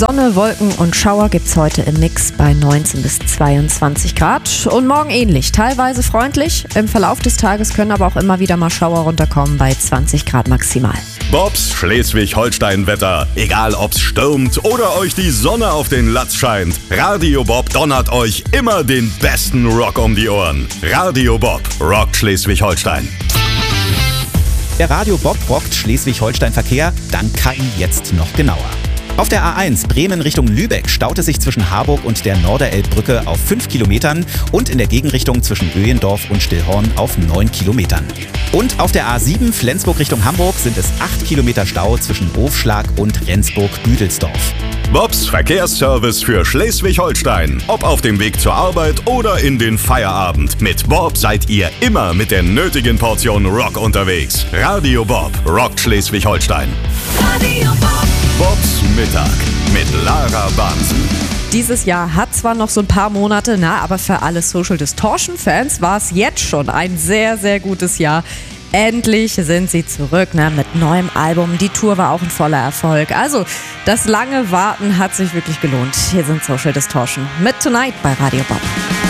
Sonne, Wolken und Schauer gibt's heute im Mix bei 19 bis 22 Grad. Und morgen ähnlich, teilweise freundlich. Im Verlauf des Tages können aber auch immer wieder mal Schauer runterkommen bei 20 Grad maximal. Bobs Schleswig-Holstein-Wetter. Egal ob's stürmt oder euch die Sonne auf den Latz scheint. Radio Bob donnert euch immer den besten Rock um die Ohren. Radio Bob rockt Schleswig-Holstein. Der Radio Bob rockt Schleswig-Holstein-Verkehr dank KI jetzt noch genauer. Auf der A1 Bremen Richtung Lübeck staut es sich zwischen Harburg und der Norderelbbrücke auf 5 Kilometern und in der Gegenrichtung zwischen Öhendorf und Stillhorn auf 9 Kilometern. Und auf der A7 Flensburg Richtung Hamburg sind es 8 Kilometer Stau zwischen Hofschlag und Rendsburg-Büdelsdorf. Bobs Verkehrsservice für Schleswig-Holstein. Ob auf dem Weg zur Arbeit oder in den Feierabend. Mit Bob seid ihr immer mit der nötigen Portion Rock unterwegs. Radio Bob rockt Schleswig-Holstein. Radio Bob. Bobs Mittag mit Lara Bahnsen. Dieses Jahr hat zwar noch so ein paar Monate, aber für alle Social Distortion-Fans war es jetzt schon ein sehr, sehr gutes Jahr. Endlich sind sie zurück mit neuem Album. Die Tour war auch ein voller Erfolg. Also, das lange Warten hat sich wirklich gelohnt. Hier sind Social Distortion mit Tonight bei Radio Bob.